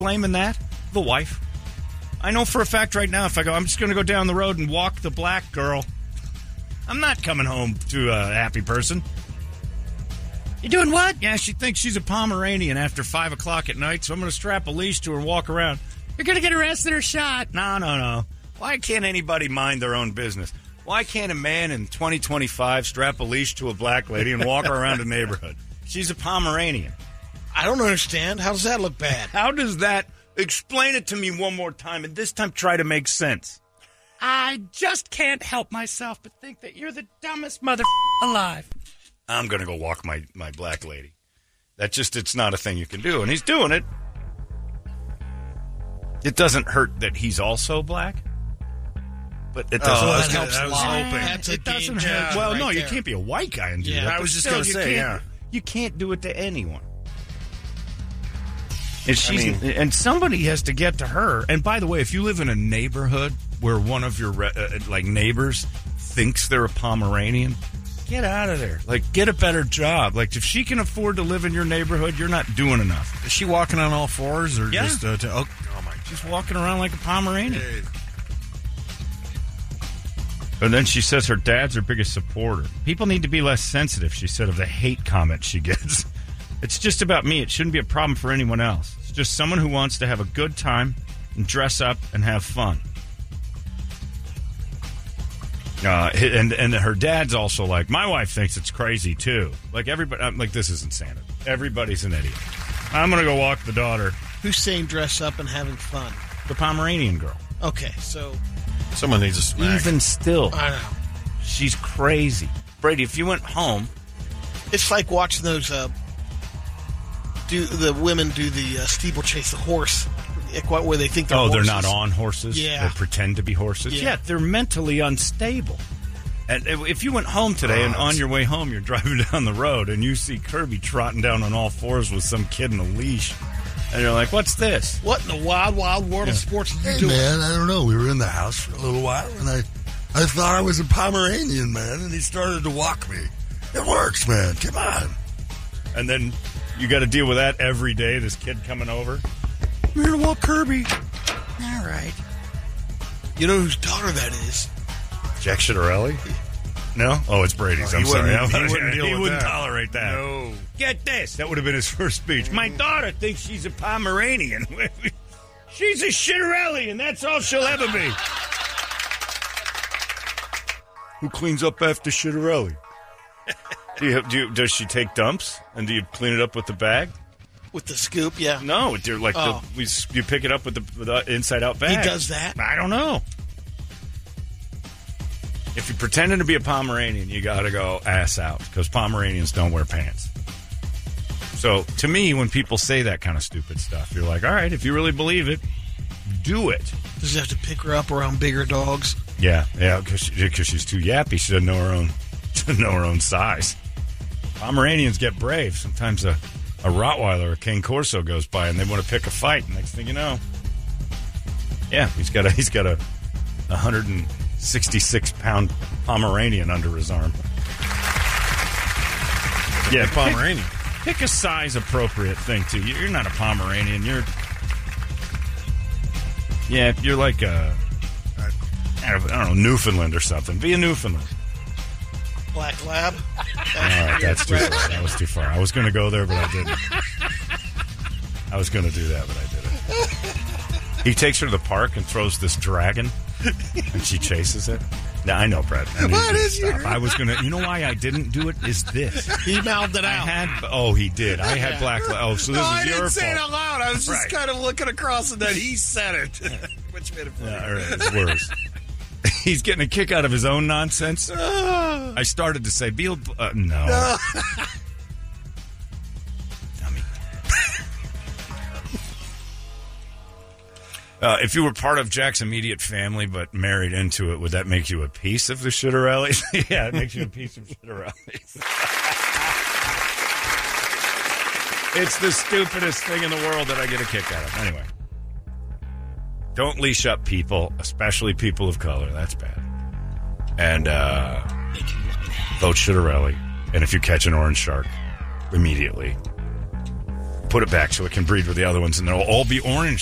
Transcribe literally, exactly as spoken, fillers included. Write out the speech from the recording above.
blaming that? The wife. I know for a fact right now if I go, I'm just going to go down the road and walk the black girl. I'm not coming home to a happy person. You doing what? Yeah, she thinks she's a Pomeranian after five o'clock at night, so I'm going to strap a leash to her and walk around. You're going to get arrested or shot. No, no, no. Why can't anybody mind their own business? Why can't a man in twenty twenty-five strap a leash to a black lady and walk her around a neighborhood? She's a Pomeranian. I don't understand. How does that look bad? How does that... Explain it to me one more time, and this time try to make sense. I just can't help myself but think that you're the dumbest mother alive. I'm going to go walk my, my black lady. That just, it's not a thing you can do, and he's doing it. It doesn't hurt that he's also black, but it doesn't. Oh, that that helps I a was lot. hoping. That's a it doesn't game hurt. changer Well, right no, you there. can't be a white guy and do Yeah, that. I but was just still, gonna you say, can't- yeah. You can't do it to anyone. And, she's, I mean- and somebody has to get to her. And by the way, if you live in a neighborhood where one of your re- uh, like neighbors thinks they're a Pomeranian, get out of there. Like, get a better job. Like, if she can afford to live in your neighborhood, you're not doing enough. Is she walking on all fours or Yeah. just? Uh, to, oh, oh my! She's walking around like a Pomeranian. And then she says her dad's her biggest supporter. People need to be less sensitive, she said, of the hate comments she gets. It's just about me. It shouldn't be a problem for anyone else. It's just someone who wants to have a good time and dress up and have fun. Uh, and and her dad's also like, my wife thinks it's crazy too. Like everybody, I'm like, this is insanity. Everybody's an idiot. I'm gonna go walk the daughter, Who's saying dress up and having fun? the Pomeranian girl. Okay, so Someone needs a smack. Even still, I know. she's crazy. Brady, if you went home, It's like watching those uh, do the women do the uh, steeplechase, the horse, like, what- where they think they're oh, they're horses. not on horses. Yeah. They pretend to be horses. Yeah. Yeah, they're mentally unstable. And if you went home today and on your way home you're driving down the road and you see Kirby trotting down on all fours with some kid in a leash, and you're like, what's this? What in the wild, wild world of sports are you Hey, doing? man, I don't know. We were in the house for a little while, and I, I thought I was a Pomeranian, man, and he started to walk me. It works, man. Come on. And then you got to deal with that every day, this kid coming over. I'm here to walk Kirby. All right. You know whose daughter that is? Jack Schitarelli? No? Oh, it's Brady's. Oh, I'm he sorry. wouldn't- I- he wouldn't deal he with wouldn't that. tolerate that. No. Get this. That would have been his first speech. My daughter thinks she's a Pomeranian. She's a Schitarelli, and that's all she'll ever be. Who cleans up after Schitarelli? do you, do you, does she take dumps, and do you clean it up with the bag? With the scoop, yeah. No, they're like Oh. the, we, you pick it up with the, with the inside-out bag. He does that? I don't know. If you're pretending to be a Pomeranian, you got to go ass out because Pomeranians don't wear pants. So, to me, when people say that kind of stupid stuff, you're like, all right, if you really believe it, do it. Does he have to pick her up around bigger dogs? Yeah, yeah, because she, she's too yappy. She doesn't know her own, doesn't know her own size. Pomeranians get brave. Sometimes a, a Rottweiler or a Cane Corso goes by and they want to pick a fight. And next thing you know, yeah, he's got a he's got a one hundred sixty-six pound Pomeranian under his arm. Yeah, Pomeranian. Pick, pick a size appropriate thing too. You're not a Pomeranian. You're yeah, you're like a I don't know, Newfoundland or something. Be a Newfoundland. Black lab? All right, that's too far. That was too far. I was going to go there, but I didn't. I was going to do that, but I didn't. He takes her to the park and throws this dragon, and she chases it. Now, I know, Brett. I What is stop. your- I was going to... You know why I didn't do it? Is this. He mouthed it I out. had... Oh, he did. I had black... Oh, so this No, is I your didn't say it fault. out loud. I was just Right. kind of looking across, and then he said it, which made it funny. Yeah, all right, it's worse. He's getting a kick out of his own nonsense. I started to say, be a, uh, no. Dummy. uh, if you were part of Jack's immediate family but married into it, would that make you a piece of the Schitarellis? Yeah, it makes you a piece of Schitarellis. It's the stupidest thing in the world that I get a kick out of. Anyway. Don't leash up people, especially people of color. That's bad. And uh, vote Schitarelli. And if you catch an orange shark, immediately put it back so it can breed with the other ones, and they'll all be orange